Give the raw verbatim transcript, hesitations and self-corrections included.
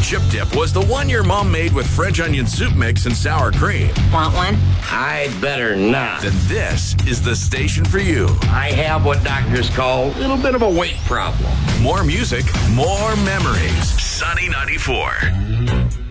chip dip was the one your mom made with French onion soup mix and sour cream, Want one? I'd better not. then this is the station for you. I have what doctors call a little bit of a weight problem. More music, more memories. Sunny ninety-four.